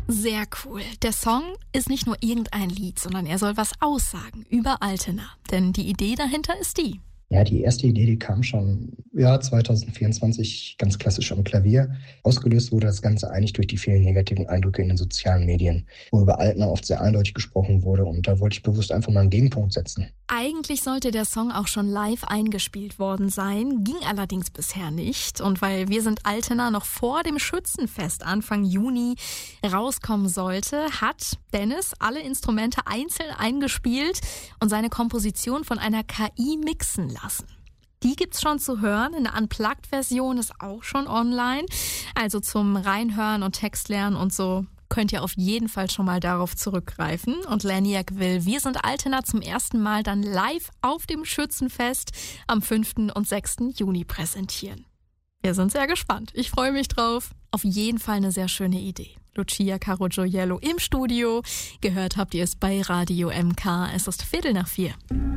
Sehr cool. Der Song ist nicht nur irgendein Lied, sondern er soll was aussagen über Altena. Denn die Idee dahinter ist die. Ja, die erste Idee, die kam schon 2024 ganz klassisch am Klavier. Ausgelöst wurde das Ganze eigentlich durch die vielen negativen Eindrücke in den sozialen Medien, wo über Altena oft sehr eindeutig gesprochen wurde. Und da wollte ich bewusst einfach mal einen Gegenpunkt setzen. Eigentlich sollte der Song auch schon live eingespielt worden sein, ging allerdings bisher nicht. Und weil Wir sind Altena noch vor dem Schützenfest Anfang Juni rauskommen sollte, hat Dennis alle Instrumente einzeln eingespielt und seine Komposition von einer KI mixen lassen. Die gibt's schon zu hören. Eine Unplugged-Version ist auch schon online. Also zum Reinhören und Textlernen und so könnt ihr auf jeden Fall schon mal darauf zurückgreifen. Und Laniak will Wir sind Altena zum ersten Mal dann live auf dem Schützenfest am 5. und 6. Juni präsentieren. Wir sind sehr gespannt. Ich freue mich drauf. Auf jeden Fall eine sehr schöne Idee. Lucia Carogioiello im Studio. Gehört habt ihr es bei Radio MK. Es ist 4:15.